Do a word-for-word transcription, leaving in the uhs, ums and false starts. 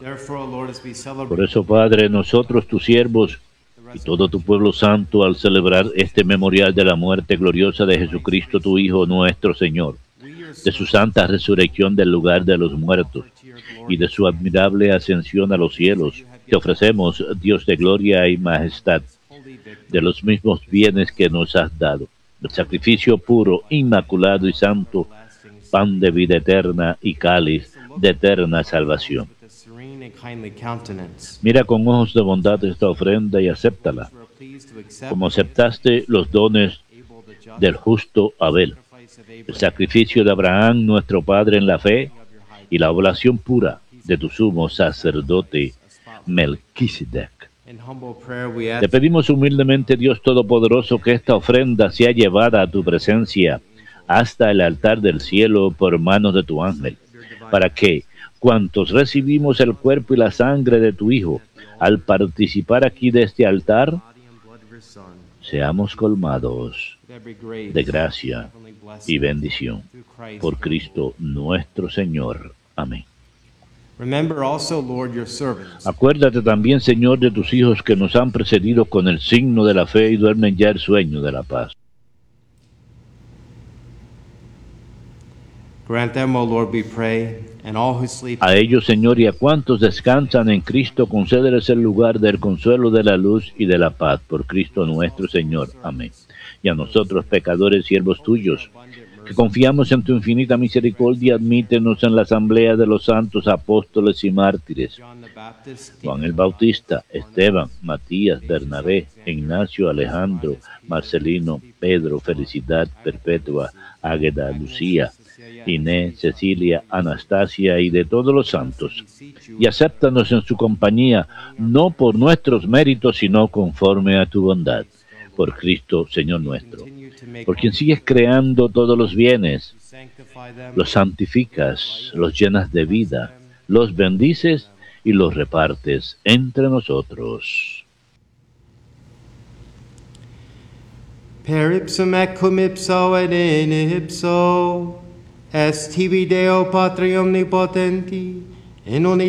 Por eso, Padre, nosotros, tus siervos, y todo tu pueblo santo, al celebrar este memorial de la muerte gloriosa de Jesucristo, tu Hijo, nuestro Señor, de su santa resurrección del lugar de los muertos y de su admirable ascensión a los cielos, te ofrecemos, Dios de gloria y majestad, de los mismos bienes que nos has dado, el sacrificio puro, inmaculado y santo, pan de vida eterna y cáliz de eterna salvación. Mira con ojos de bondad esta ofrenda y acéptala, como aceptaste los dones del justo Abel, el sacrificio de Abraham, nuestro padre en la fe, y la oblación pura de tu sumo sacerdote Melquisedec. Te pedimos humildemente, Dios Todopoderoso, que esta ofrenda sea llevada a tu presencia hasta el altar del cielo por manos de tu ángel, para que, cuantos recibimos el cuerpo y la sangre de tu Hijo, al participar aquí de este altar, seamos colmados de gracia y bendición. Por Cristo nuestro Señor. Amén. Acuérdate también, Señor, de tus hijos que nos han precedido con el signo de la fe y duermen ya el sueño de la paz. A ellos, Señor, y a cuantos descansan en Cristo, concédeles el lugar del consuelo, de la luz y de la paz, por Cristo nuestro Señor. Amén. Y a nosotros, pecadores, siervos tuyos, que confiamos en tu infinita misericordia, admítenos en la asamblea de los santos apóstoles y mártires, Juan el Bautista, Esteban, Matías, Bernabé, Ignacio, Alejandro, Marcelino, Pedro, Felicidad, Perpetua, Águeda, Lucía, Inés, Cecilia, Anastasia y de todos los santos, y acéptanos en su compañía, no por nuestros méritos, sino conforme a tu bondad. Por Cristo, Señor nuestro, por quien sigues creando todos los bienes, los santificas, los llenas de vida, los bendices y los repartes entre nosotros. Per ipsum et cum ipso et in ipso, est tibi Deo Patri omnipotenti, in